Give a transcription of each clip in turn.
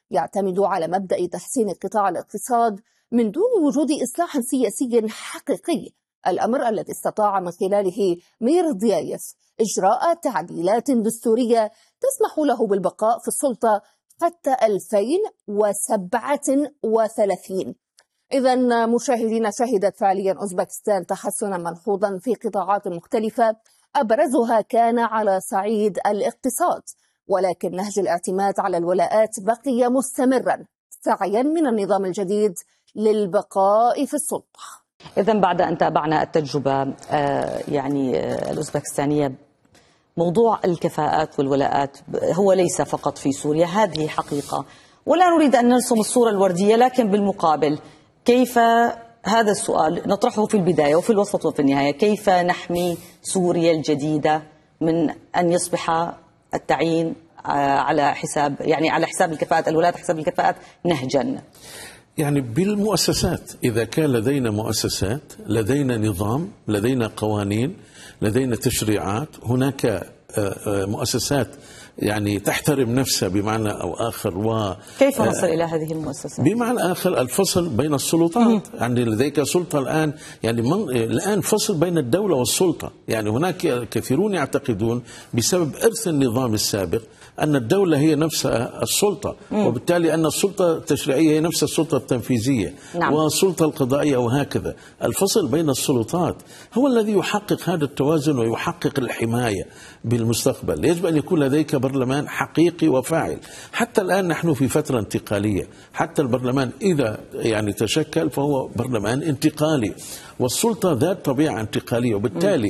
يعتمد على مبدأ تحسين قطاع الاقتصاد من دون وجود إصلاح سياسي حقيقي، الأمر الذي استطاع من خلاله ميردزيايف إجراء تعديلات دستورية تسمح له بالبقاء في السلطة حتى 2037. إذا مشاهدينا، شهدت فعليا أوزبكستان تحسنا ملحوظا في قطاعات مختلفة، أبرزها كان على صعيد الاقتصاد، ولكن نهج الاعتماد على الولاءات بقي مستمرا سعيا من النظام الجديد للبقاء في السلطة. إذا بعد أن تابعنا التجربة الأوزبكستانية، موضوع الكفاءات والولاءات هو ليس فقط في سوريا، هذه حقيقة، ولا نريد أن نرسم الصورة الوردية، لكن بالمقابل كيف، هذا السؤال نطرحه في البداية وفي الوسط وفي النهاية، كيف نحمي سوريا الجديدة من أن يصبح التعيين على حساب الكفاءات، الولايات حساب الكفاءات نهجا؟ بالمؤسسات، إذا كان لدينا مؤسسات، لدينا نظام، لدينا قوانين، لدينا تشريعات، هناك مؤسسات تحترم نفسها بمعنى أو آخر. كيف نصل إلى هذه المؤسسات؟ بمعنى آخر الفصل بين السلطات. لديك سلطة الآن، الآن فصل بين الدولة والسلطة. هناك كثيرون يعتقدون بسبب إرث النظام السابق أن الدولة هي نفسها السلطة، وبالتالي أن السلطة التشريعية هي نفس السلطة التنفيذية. نعم. والسلطة القضائية، وهكذا. الفصل بين السلطات هو الذي يحقق هذا التوازن ويحقق الحماية بالمستقبل. يجب أن يكون لديك برلمان حقيقي وفاعل. حتى الآن نحن في فترة انتقالية، حتى البرلمان إذا تشكل فهو برلمان انتقالي، والسلطة ذات طبيعة انتقالية، وبالتالي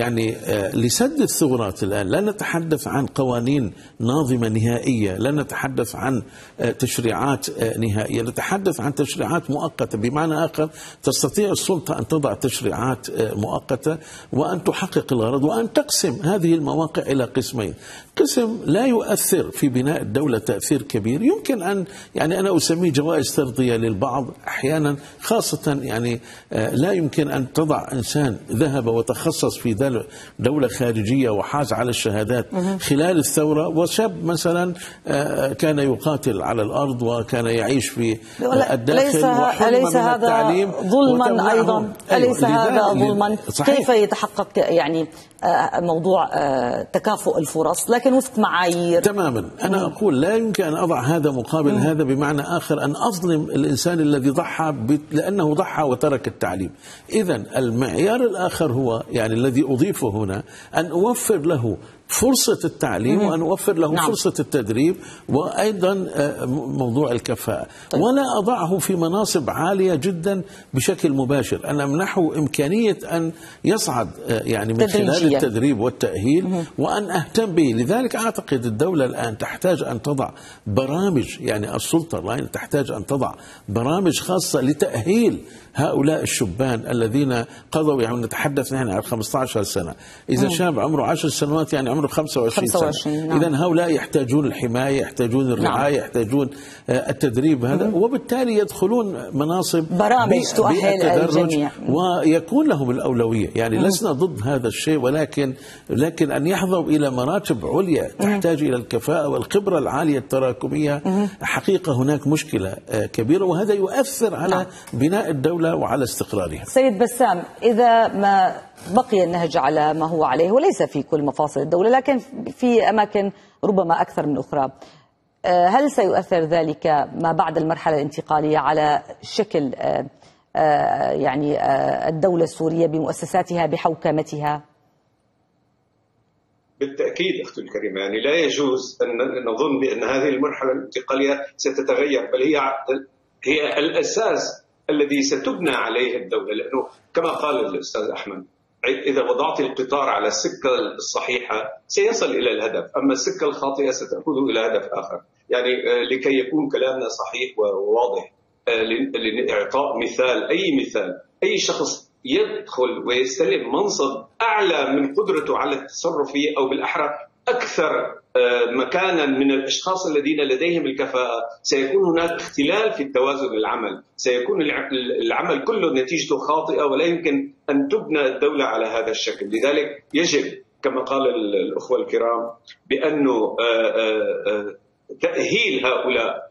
لسد الثغرات الآن لا نتحدث عن قوانين ناظمة نهائية، لا نتحدث عن تشريعات نهائية، نتحدث عن تشريعات مؤقتة. بمعنى آخر، تستطيع السلطة أن تضع تشريعات مؤقتة وأن تحقق الغرض، وأن تقسم هذه المواقع إلى قسمين. قسم لا يؤثر في بناء الدولة تأثير كبير، يمكن أن أنا أسميه جوائز ترضية للبعض أحيانا، خاصة لا يمكن أن تضع إنسان ذهب وتخصص في دولة خارجية وحاز على الشهادات خلال الثورة، وشاب مثلا كان يقاتل على الأرض وكان يعيش في الداخل أليس هذا ظلما أيضا؟ أليس هذا ظلما؟ كيف يتحقق موضوع تكافؤ الفرص لكن وفق معايير؟ تماما. أنا أقول لا يمكن أن أضع هذا مقابل هذا، بمعنى آخر أن أظلم الإنسان الذي ضحى لأنه ضحى وترك التعليم. إذن المعيار الآخر هو الذي أضيفه هنا، أن أوفر له فرصة التعليم، وأن أوفر له فرصة التدريب، وأيضا موضوع الكفاءة. ولا أضعه في مناصب عالية جدا بشكل مباشر، أن أمنحه إمكانية أن يصعد من خلال التدريب والتأهيل، وأن أهتم به. لذلك أعتقد الدولة الآن تحتاج أن تضع برامج، السلطة تحتاج أن تضع برامج خاصة لتأهيل هؤلاء الشبان الذين قضوا، نتحدث نحن عن 15 سنة. إذا شاب عمره 10 سنوات عمره 25 سنة. نعم. إذن هؤلاء يحتاجون الحماية، يحتاجون الرعاية، يحتاجون التدريب هذا، وبالتالي يدخلون مناصب برامج تؤهل الجميع، ويكون لهم الأولوية. لسنا ضد هذا الشيء، ولكن أن يحظوا إلى مراتب عليا تحتاج إلى الكفاءة والخبرة العالية التراكمية. حقيقة هناك مشكلة كبيرة، وهذا يؤثر على بناء الدولة وعلى استقرارها. سيد بسام، إذا ما بقي النهج على ما هو عليه، وليس في كل مفاصل الدولة لكن في أماكن ربما أكثر من أخرى، هل سيؤثر ذلك ما بعد المرحلة الانتقالية على شكل الدولة السورية بمؤسساتها بحوكمتها؟ بالتأكيد أختي الكريمة، لا يجوز أن نظن بأن هذه المرحلة الانتقالية ستتغير، بل هي الأساس الذي ستبنى عليه الدولة. لأنه كما قال الأستاذ أحمد، إذا وضعت القطار على السكة الصحيحة سيصل إلى الهدف، أما السكة الخاطئة ستأخذه إلى هدف آخر. لكي يكون كلامنا صحيح وواضح، لإعطاء مثال، أي شخص يدخل ويستلم منصب أعلى من قدرته على التصرف فيه، أو بالأحرى أكثر مكانا من الأشخاص الذين لديهم الكفاءة، سيكون هناك اختلال في التوازن العمل، سيكون العمل كله نتيجته خاطئة، ولا يمكن أن تبنى الدولة على هذا الشكل. لذلك يجب كما قال الأخوة الكرام بأنه تأهيل هؤلاء